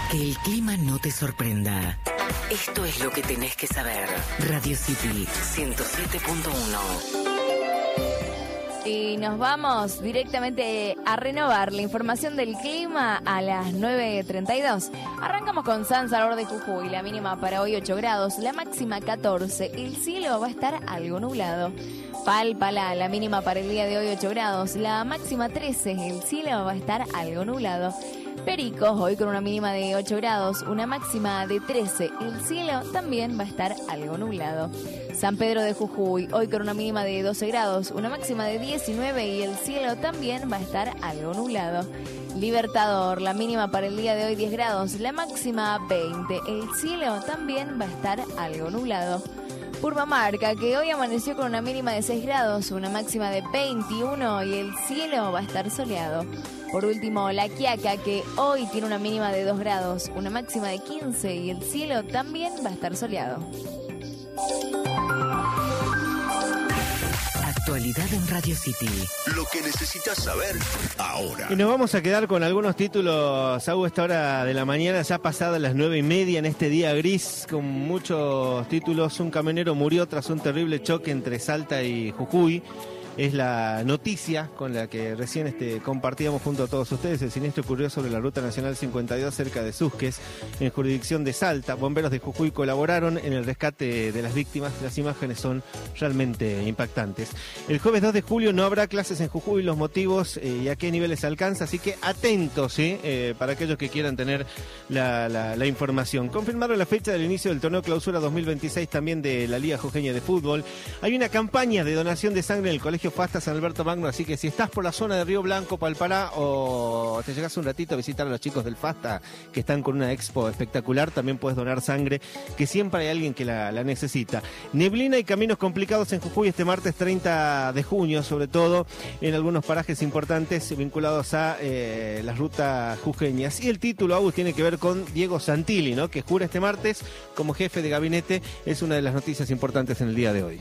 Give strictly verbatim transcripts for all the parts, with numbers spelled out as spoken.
Que el clima no te sorprenda. Esto es lo que tenés que saber. Radio City ciento siete punto uno. Y nos vamos directamente a renovar la información del clima a las nueve treinta y dos. Arrancamos con San Salvador de Jujuy, la mínima para hoy ocho grados, la máxima catorce, el cielo va a estar algo nublado. Palpalá, la mínima para el día de hoy ocho grados, la máxima trece, el cielo va a estar algo nublado. Pericos, hoy con una mínima de ocho grados, una máxima de trece, el cielo también va a estar algo nublado. San Pedro de Jujuy, hoy con una mínima de doce grados, una máxima de diecinueve y el cielo también va a estar algo nublado. Libertador, la mínima para el día de hoy diez grados, la máxima veinte, el cielo también va a estar algo nublado. Purmamarca, que hoy amaneció con una mínima de seis grados, una máxima de veintiuno y el cielo va a estar soleado. Por último, La Quiaca, que hoy tiene una mínima de dos grados, una máxima de quince y el cielo también va a estar soleado. Actualidad en Radio City. Lo que necesitas saber ahora. Y nos vamos a quedar con algunos títulos a esta hora de la mañana, ya pasadas las nueve y media en este día gris, con muchos títulos. Un camionero murió tras un terrible choque entre Salta y Jujuy. Es la noticia con la que recién este, compartíamos junto a todos ustedes. El siniestro ocurrió sobre la Ruta Nacional cincuenta y dos cerca de Susques, en jurisdicción de Salta. Bomberos de Jujuy colaboraron en el rescate de las víctimas. Las imágenes son realmente impactantes. El jueves dos de julio no habrá clases en Jujuy, los motivos eh, y a qué niveles alcanza, así que atentos ¿sí? eh, para aquellos que quieran tener la, la, la información. Confirmaron la fecha del inicio del torneo Clausura dos mil veintiséis también de la Liga Jujeña de Fútbol. Hay una campaña de donación de sangre en el Colegio Fasta San Alberto Magno, así que si estás por la zona de Río Blanco, Palpará, o te llegas un ratito a visitar a los chicos del Fasta que están con una expo espectacular, también puedes donar sangre, que siempre hay alguien que la, la necesita. Neblina y caminos complicados en Jujuy este martes treinta de junio, sobre todo en algunos parajes importantes vinculados a eh, las rutas jujeñas. Y el título, Agus, tiene que ver con Diego Santilli, ¿no? Que jura este martes como jefe de gabinete. Es una de las noticias importantes en el día de hoy.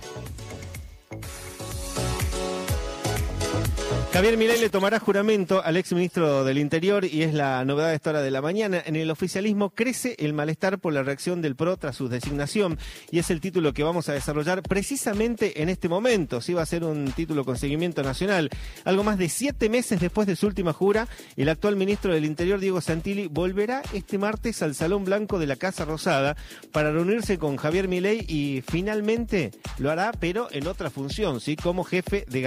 Javier Milei le tomará juramento al exministro del Interior y es la novedad de esta hora de la mañana. En el oficialismo crece el malestar por la reacción del P R O tras su designación y es el título que vamos a desarrollar precisamente en este momento. Sí va a ser un título con seguimiento nacional. Algo más de siete meses después de su última jura, el actual ministro del Interior, Diego Santilli, volverá este martes al Salón Blanco de la Casa Rosada para reunirse con Javier Milei y finalmente lo hará, pero en otra función, sí, como jefe de